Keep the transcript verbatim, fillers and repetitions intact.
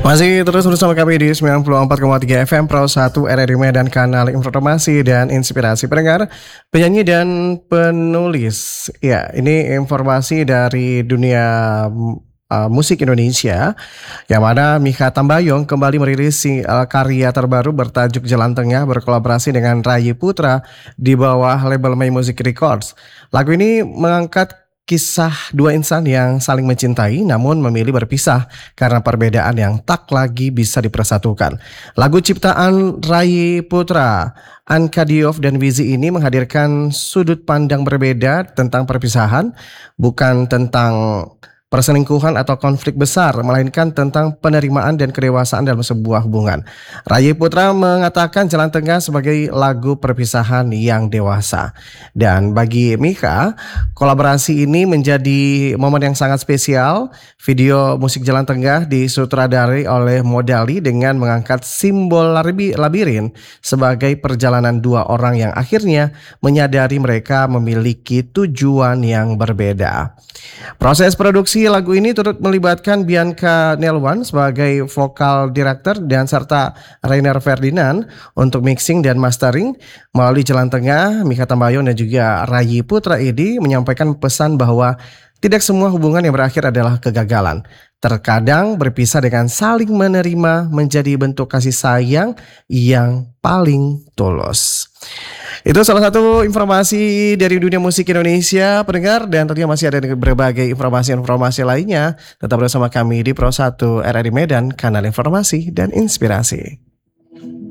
Masih terus bersama kami di sembilan puluh empat koma tiga F M Pro satu R R I Medan, kanal informasi dan inspirasi pendengar, penyanyi dan penulis. Ya, ini informasi dari dunia uh, musik Indonesia, yang mana Mikha Tambayong kembali merilis si, uh, karya terbaru bertajuk Jalan Tengah berkolaborasi dengan Ray Putra di bawah label My Music Records. Lagu ini mengangkat kisah dua insan yang saling mencintai namun memilih berpisah karena perbedaan yang tak lagi bisa dipersatukan. Lagu ciptaan Ray Putra, Anka Diov dan Wizi ini menghadirkan sudut pandang berbeda tentang perpisahan, bukan tentang perselingkuhan atau konflik besar, melainkan tentang penerimaan dan kedewasaan dalam sebuah hubungan. Ray Putra mengatakan Jalan Tengah sebagai lagu perpisahan yang dewasa. Dan bagi Mikha, kolaborasi ini menjadi momen yang sangat spesial. Video musik Jalan Tengah disutradarai oleh Modali dengan mengangkat simbol labirin sebagai perjalanan dua orang yang akhirnya menyadari mereka memiliki tujuan yang berbeda. Proses produksi lagu ini turut melibatkan Bianca Nelwan sebagai vokal director dan serta Rainer Ferdinand untuk mixing dan mastering. Melalui Jalan Tengah, Mikha Tambayong dan juga Ray Putra ini menyampaikan pesan bahwa tidak semua hubungan yang berakhir adalah kegagalan. Terkadang berpisah dengan saling menerima menjadi bentuk kasih sayang yang paling tulus. Itu salah satu informasi dari dunia musik Indonesia, pendengar, dan tentunya masih ada berbagai informasi-informasi lainnya. Tetap bersama kami di Pro satu R R I Medan, kanal informasi dan inspirasi.